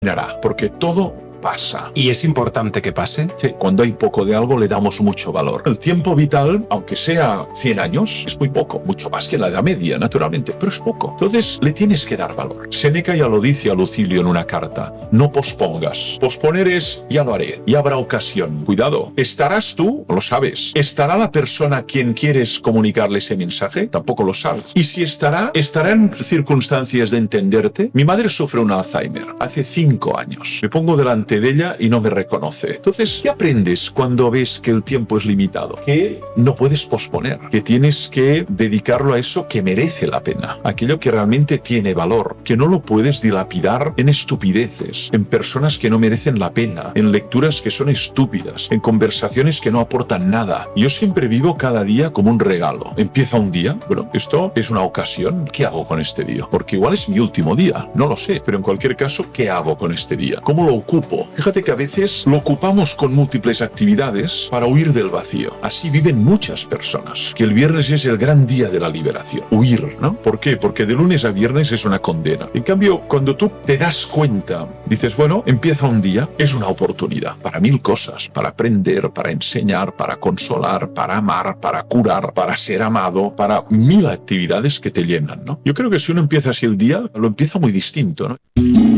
Porque todo pasa. ¿Y es importante que pase? Sí, cuando hay poco de algo le damos mucho valor. El tiempo vital, aunque sea 100 años, es muy poco, mucho más que la Edad Media, naturalmente, pero es poco. Entonces, le tienes que dar valor. Séneca ya lo dice a Lucilio en una carta: no pospongas. Posponer es, ya lo haré, ya habrá ocasión. Cuidado, ¿estarás tú? Lo sabes. ¿Estará la persona a quien quieres comunicarle ese mensaje? Tampoco lo sabes. Y si estará en circunstancias de entenderte. Mi madre sufre un Alzheimer hace 5 años. Me pongo delante de ella y no me reconoce. Entonces, ¿qué aprendes cuando ves que el tiempo es limitado? Que no puedes posponer, que tienes que dedicarlo a eso que merece la pena, aquello que realmente tiene valor, que no lo puedes dilapidar en estupideces, en personas que no merecen la pena, en lecturas que son estúpidas, en conversaciones que no aportan nada. Yo siempre vivo cada día como un regalo. Empieza un día, bueno, esto es una ocasión, ¿qué hago con este día? Porque igual es mi último día, no lo sé, pero en cualquier caso, ¿qué hago con este día? ¿Cómo lo ocupo? Fíjate que a veces lo ocupamos con múltiples actividades para huir del vacío. Así viven muchas personas, que el viernes es el gran día de la liberación. Huir, ¿no? ¿Por qué? Porque de lunes a viernes es una condena. En cambio, cuando tú te das cuenta, dices, bueno, empieza un día, es una oportunidad para 1000 cosas, para aprender, para enseñar, para consolar, para amar, para curar, para ser amado, para 1000 actividades que te llenan, ¿no? Yo creo que si uno empieza así el día, lo empieza muy distinto, ¿no?